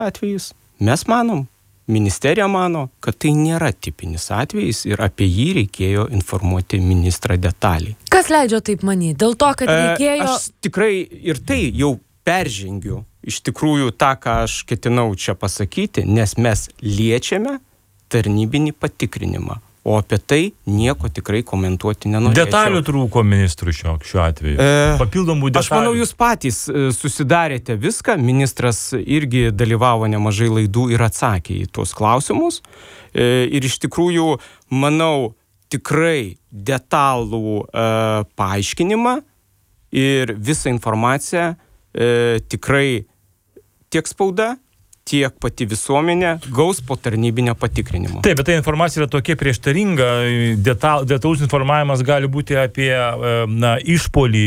atvejis. Mes manom, ministerija mano, kad tai nėra tipinis atvejis ir apie jį reikėjo informuoti ministrą detaliai. Kas leidžia taip manyti? Dėl to, kad reikėjo... Aš tikrai ir tai jau peržengiu iš tikrųjų tą, ką aš ketinau čia pasakyti, nes mes liečiame tarnybinį patikrinimą. O apie tai nieko tikrai komentuoti nenorėčiau. Detalių trūko ministrų šiuo atveju. Papildomų detalių. Aš manau, jūs patys susidarėte viską. Ministras irgi dalyvavo nemažai laidų ir atsakė į tuos klausimus. Ir iš tikrųjų, manau, tikrai detalų paaiškinimą ir visą informaciją tikrai tiek spauda, tiek pati visuomenė gaus po tarnybinio patikrinimo. Taip, bet ta informacija yra tokia prieštaringa. Detalus informavimas gali būti apie išpuolį,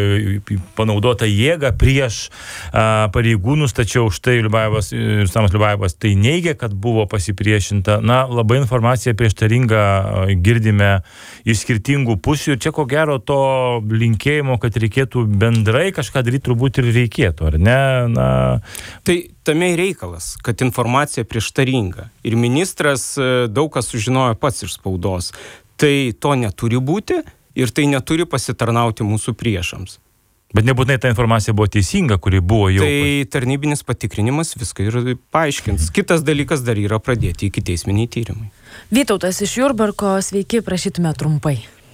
panaudotą jėgą prieš pareigūnus, tačiau štai Rustamas Liubajevas tai neigia, kad buvo pasipriešinta. Labai informacija prieštaringa girdime iš skirtingų pusių. Ir čia ko gero to linkėjimo, kad reikėtų bendrai kažką daryti, turbūt ir reikėtų, ar ne? Tai tame reikalas, kad informacija prieštaringa. Ir ministras daug kas sužinojo pats iš spaudos. Tai to neturi būti ir tai neturi pasitarnauti mūsų priešams. Bet nebūtinai ta informacija buvo teisinga, kuri buvo jau... Tai tarnybinis patikrinimas viską ir paaiškins. Kitas dalykas dar yra pradėti ikiteisminiai tyrimai. Vytautas iš Jurbarko, sveiki, prašytume trumpai.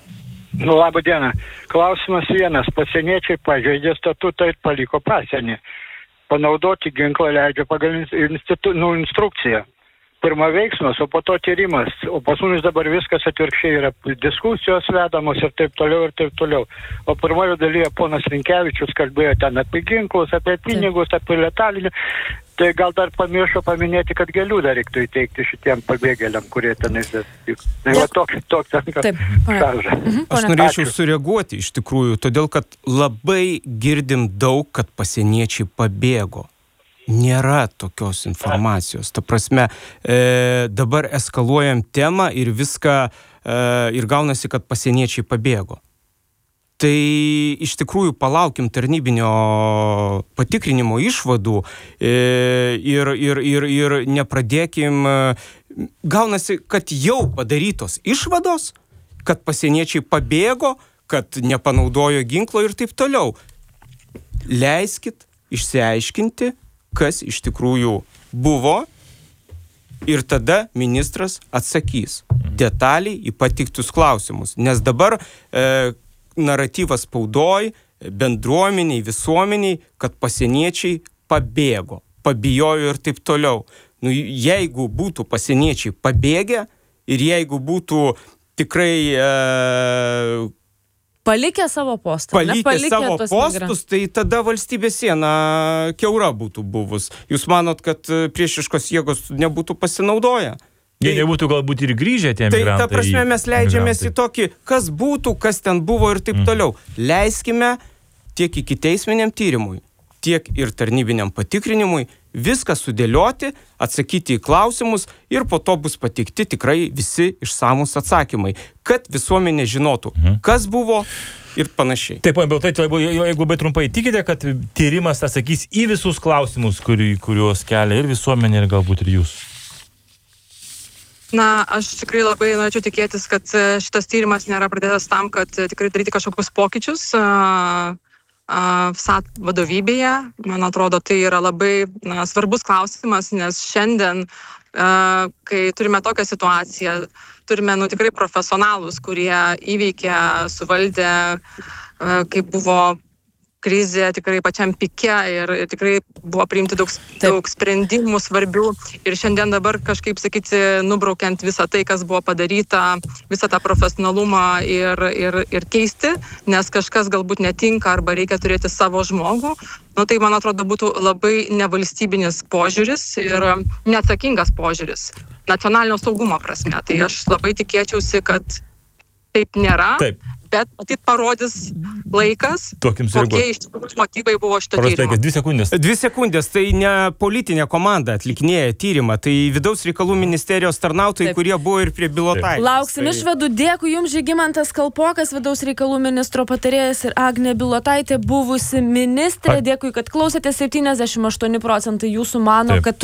Labą dieną. Klausimas vienas. Pasieniečiai pažeidė statutą ir paliko pasienį. Panaudoti ginklą leidžia pagal instrukciją. Pirma veiksmas, o po to tyrimas. O pas mumis dabar viskas atvirkščiai yra diskusijos vedamos ir taip toliau ir taip toliau. O pirmojo dalyje ponas Rinkevičius kalbėjo ten apie ginklus, apie pinigus, apie letalinį. Tai gal dar pamiršo paminėti, kad gėlių dar reiktų įteikti šitiem pabėgėliam, kurie tenais vyks. Tai va toks šaržas. Aš norėčiau sureaguoti iš tikrųjų, todėl kad labai girdim daug, kad pasieniečiai pabėgo. Nėra tokios informacijos. Ta prasme, dabar eskaluojam temą ir viską, ir gaunasi, kad pasieniečiai pabėgo. Tai iš tikrųjų palaukim tarnybinio patikrinimo išvadų ir nepradėkim. Gaunasi, kad jau padarytos išvados, kad pasieniečiai pabėgo, kad nepanaudojo ginklo ir taip toliau. Leiskit išsiaiškinti, kas iš tikrųjų buvo ir tada ministras atsakys detaliai į patiktus klausimus. Nes dabar naratyvas spaudoj, bendruomeniai, visuomeniai, kad pasieniečiai pabėgo, pabijojo ir taip toliau. Jeigu būtų pasieniečiai pabėgę ir jeigu būtų tikrai palikę savo postą, savo postus, tai tada valstybės siena kiaura būtų buvus. Jūs manot, kad priešiškos jėgos nebūtų pasinaudoję? Jie nebūtų galbūt ir grįžę tie migrantai. Tai ta prasme mes leidžiamės į tokį, kas būtų, kas ten buvo ir taip toliau. Leiskime tiek ikiteisminiam tyrimui, tiek ir tarnybiniam patikrinimui viską sudėlioti, atsakyti į klausimus ir po to bus pateikti tikrai visi išsamūs atsakymai, kad visuomenė žinotų, kas buvo ir panašiai. Taip, bet jeigu labai trumpai tikite, kad tyrimas atsakys į visus klausimus, kuriuos kelia ir visuomenė, ir galbūt ir jūs. Aš tikrai labai norėčiau tikėtis, kad šitas tyrimas nėra pradėtas tam, kad tikrai daryti kažkokius pokyčius SAT vadovybėje. Man atrodo, tai yra labai svarbus klausimas, nes šiandien, kai turime tokią situaciją, turime tikrai profesionalus, kurie įveikė, suvaldė, kaip buvo krizė tikrai pačiam pike ir tikrai buvo priimti daug sprendimų svarbių ir šiandien dabar kažkaip, sakyti, nubraukiant visą tai, kas buvo padaryta, visą tą profesionalumą ir keisti, nes kažkas galbūt netinka arba reikia turėti savo žmogų, tai man atrodo būtų labai nevalstybinis požiūris ir neatsakingas požiūris nacionalinio saugumo prasme. Tai aš labai tikėčiausi, kad taip nėra. Taip. Bet matyt parodys laikas, kokie iš tikrųjų motyvai buvo šito tyrimo. 2 sekundės. 2 sekundės, tai ne politinė komanda atlikinėja tyrimą, tai vidaus reikalų ministerijos tarnautojai, kurie buvo ir prie Bilotaitės. Lauksim išvadų. Dėkui Jums, Žygimantas Kalpokas, vidaus reikalų ministro patarėjas, ir Agnė Bilotaitė, buvusi ministrė. Dėkui, kad klausėte. 78% jūsų mano, kad